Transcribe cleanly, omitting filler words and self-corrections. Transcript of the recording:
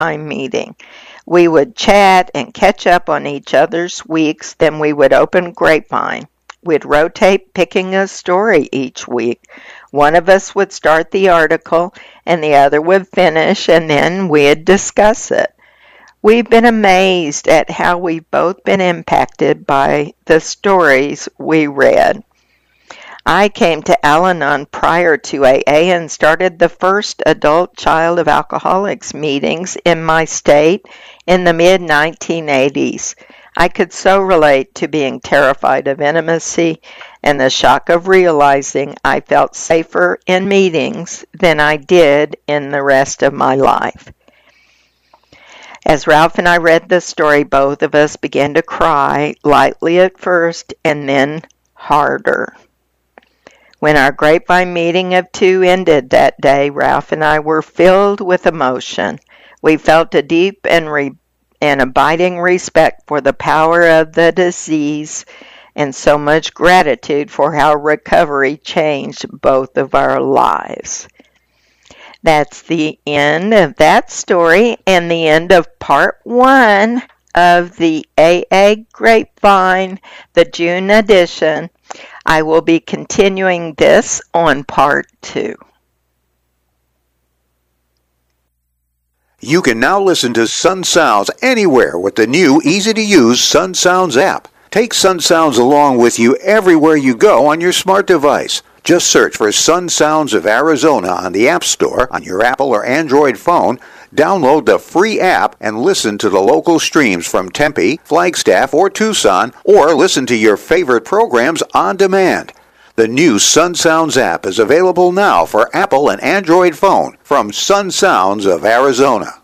grapevine meeting. We would chat and catch up on each other's weeks, then we would open Grapevine. We'd rotate picking a story each week. One of us would start the article, and the other would finish, and then we'd discuss it. We've been amazed at how we've both been impacted by the stories we read. I came to Al-Anon prior to AA and started the first adult child of alcoholics meetings in my state in the mid-1980s. I could so relate to being terrified of intimacy and the shock of realizing I felt safer in meetings than I did in the rest of my life. As Ralph and I read the story, both of us began to cry, lightly at first and then harder. When our Grapevine meeting of two ended that day, Ralph and I were filled with emotion. We felt a deep and abiding respect for the power of the disease and so much gratitude for how recovery changed both of our lives. That's the end of that story and the end of part 1 of the AA Grapevine, the June edition. I will be continuing this on part 2. You can now listen to Sun Sounds anywhere with the new, easy-to-use Sun Sounds app. Take Sun Sounds along with you everywhere you go on your smart device. Just search for Sun Sounds of Arizona on the App Store on your Apple or Android phone, download the free app, and listen to the local streams from Tempe, Flagstaff, or Tucson, or listen to your favorite programs on demand. The new Sun Sounds app is available now for Apple and Android phone from Sun Sounds of Arizona.